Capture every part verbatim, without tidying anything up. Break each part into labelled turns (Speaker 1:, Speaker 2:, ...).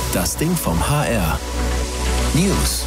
Speaker 1: Das Ding vom H R. News.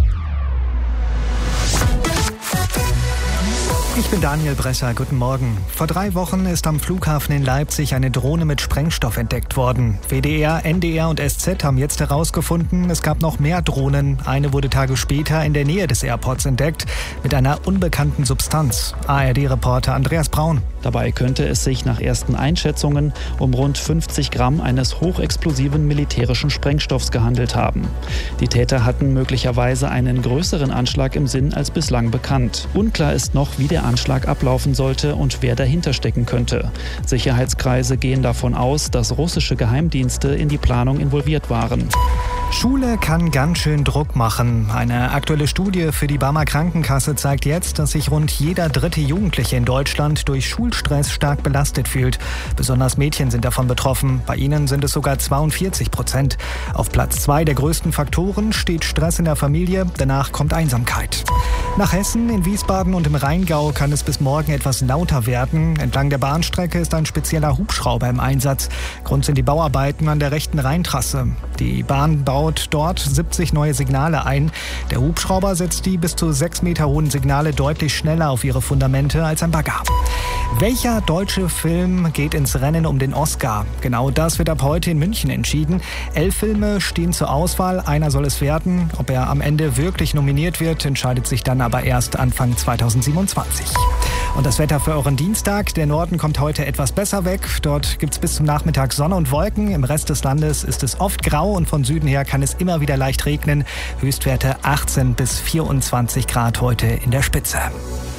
Speaker 2: Ich bin Daniel Bresser, guten Morgen. Vor drei Wochen ist am Flughafen in Leipzig eine Drohne mit Sprengstoff entdeckt worden. W D R, N D R und S Z haben jetzt herausgefunden, es gab noch mehr Drohnen. Eine wurde Tage später in der Nähe des Airports entdeckt, mit einer unbekannten Substanz. A R D-Reporter Andreas Braun.
Speaker 3: Dabei könnte es sich nach ersten Einschätzungen um rund fünfzig Gramm eines hochexplosiven militärischen Sprengstoffs gehandelt haben. Die Täter hatten möglicherweise einen größeren Anschlag im Sinn als bislang bekannt. Unklar ist noch, wie der Anschlag ablaufen sollte und wer dahinter stecken könnte. Sicherheitskreise gehen davon aus, dass russische Geheimdienste in die Planung involviert waren.
Speaker 2: Schule kann ganz schön Druck machen. Eine aktuelle Studie für die Barmer Krankenkasse zeigt jetzt, dass sich rund jeder dritte Jugendliche in Deutschland durch Schulstress stark belastet fühlt. Besonders Mädchen sind davon betroffen. Bei ihnen sind es sogar zweiundvierzig Prozent. Auf Platz zwei der größten Faktoren steht Stress in der Familie. Danach kommt Einsamkeit. Nach Hessen, in Wiesbaden und im Rheingau kann es bis morgen etwas lauter werden. Entlang der Bahnstrecke ist ein spezieller Hubschrauber im Einsatz. Grund sind die Bauarbeiten an der rechten Rheintrasse. Die Bahn baut dort siebzig neue Signale ein. Der Hubschrauber setzt die bis zu sechs Meter hohen Signale deutlich schneller auf ihre Fundamente als ein Bagger. Welcher deutsche Film geht ins Rennen um den Oscar? Genau das wird ab heute in München entschieden. Elf Filme stehen zur Auswahl, einer soll es werden. Ob er am Ende wirklich nominiert wird, entscheidet sich dann aber erst Anfang zweitausendsiebenundzwanzig. Und das Wetter für euren Dienstag. Der Norden kommt heute etwas besser weg. Dort gibt es bis zum Nachmittag Sonne und Wolken. Im Rest des Landes ist es oft grau und von Süden her kann es immer wieder leicht regnen. Höchstwerte achtzehn bis vierundzwanzig Grad heute in der Spitze.